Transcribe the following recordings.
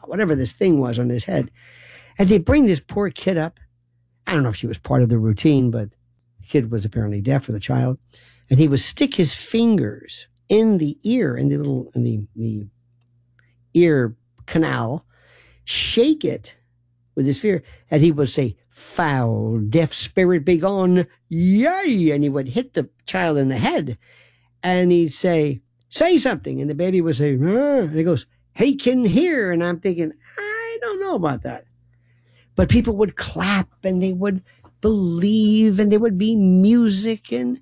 whatever this thing was on his head. And they bring this poor kid up. I don't know if she was part of the routine, but the kid was apparently deaf, for the child. And he would stick his fingers in the ear, in the ear canal, shake it with his fear, and he would say, "Foul, deaf spirit, be gone, yay!" And he would hit the child in the head, and he'd say something, and the baby would say, and he goes, "He can hear," and I'm thinking, I don't know about that. But people would clap, and they would believe, and there would be music, and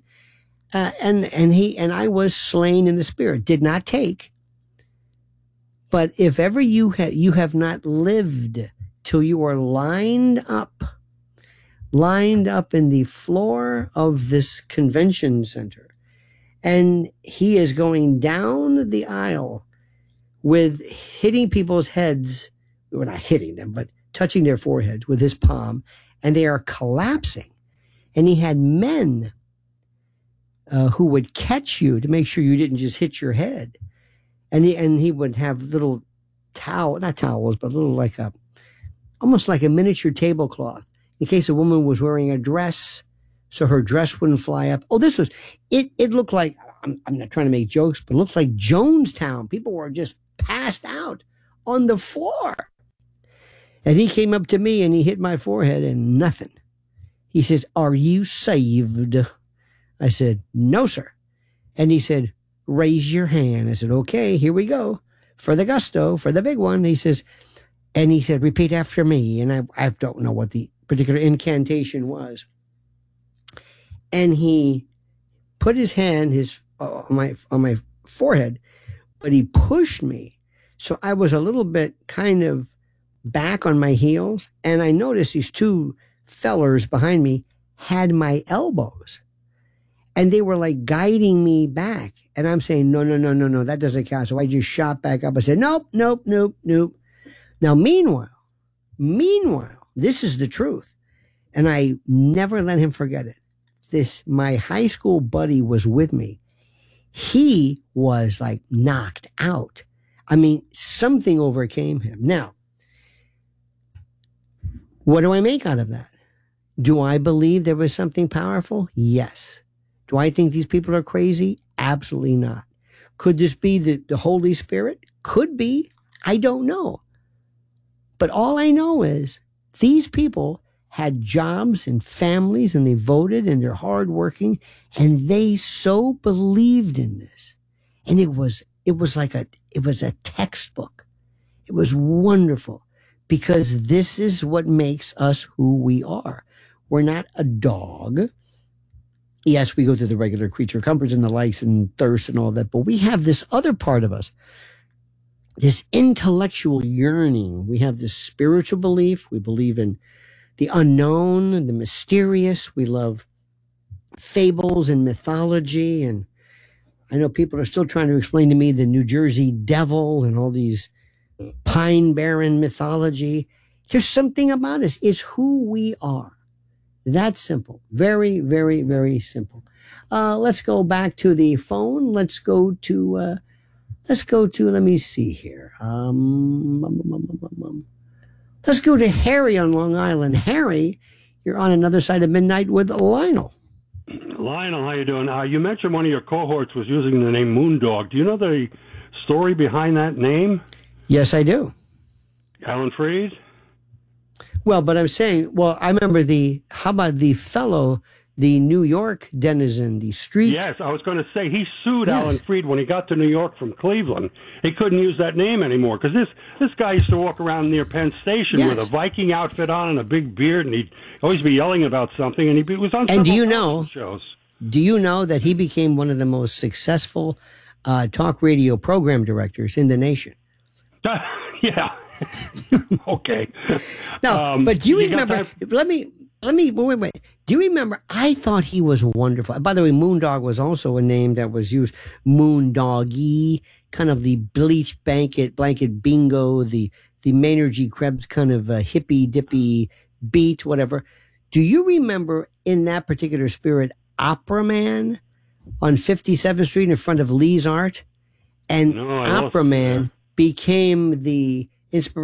I was slain in the spirit. Did not take. But if ever you have not lived till you are lined up in the floor of this convention center, and he is going down the aisle with hitting people's heads, well, not hitting them, but touching their foreheads with his palm, and they are collapsing. And he had men who would catch you to make sure you didn't just hit your head. And he would have little not towels, but little almost like a miniature tablecloth in case a woman was wearing a dress, so her dress wouldn't fly up. Oh, it looked like, I'm not trying to make jokes, but it looked like Jonestown. People were just passed out on the floor. And he came up to me and he hit my forehead and nothing. He says, "Are you saved?" I said, "No, sir." And he said, "Raise your hand." I said, "Okay, here we go. For the gusto, for the big one." He said, "Repeat after me." And I don't know what the particular incantation was. And he put his hand on my forehead, but he pushed me. So I was a little bit kind of back on my heels. And I noticed these two fellers behind me had my elbows. And they were like guiding me back. And I'm saying, no, that doesn't count. So I just shot back up. I said, nope. Now, meanwhile, this is the truth. And I never let him forget it. My high school buddy was with me. He was like knocked out. I mean, something overcame him. Now, what do I make out of that? Do I believe there was something powerful? Yes. Do I think these people are crazy? Absolutely not. Could this be the Holy Spirit? Could be. I don't know. But all I know is these people had jobs and families, and they voted, and they're hardworking, and they so believed in this. And it was a textbook. It was wonderful, because this is what makes us who we are. We're not a dog. Yes, we go through the regular creature comforts and the likes and thirst and all that, but we have this other part of us, this intellectual yearning. We have this spiritual belief. We believe in the unknown, the mysterious. We love fables and mythology. And I know people are still trying to explain to me the New Jersey Devil and all these Pine Barren mythology. There's something about us. It's who we are. That's simple. Very, very, very simple. Let's go back to the phone. Let's go to, let me see here. Let's go to Harry on Long Island. Harry, you're on Another Side of Midnight with Lionel. Lionel, how you doing? You mentioned one of your cohorts was using the name Moondog. Do you know the story behind that name? Yes, I do. Alan Freed? Well, but I'm saying, I remember how about the fellow, the New York denizen, the street? Yes, I was going to say, he sued Alan Freed when he got to New York from Cleveland. He couldn't use that name anymore, because this guy used to walk around near Penn Station with a Viking outfit on and a big beard, and he'd always be yelling about something, and he was on several shows. Do you know that he became one of the most successful talk radio program directors in the nation? Yeah. Okay. No, but do you remember? Let me. Wait. Do you remember? I thought he was wonderful. By the way, Moondog was also a name that was used. Moondoggy, kind of the bleach blanket bingo, the Maynard G. Krebs kind of hippy dippy beat, whatever. Do you remember in that particular spirit, Opera Man on 57th Street in front of Lee's Art? And Opera Man became the inspiration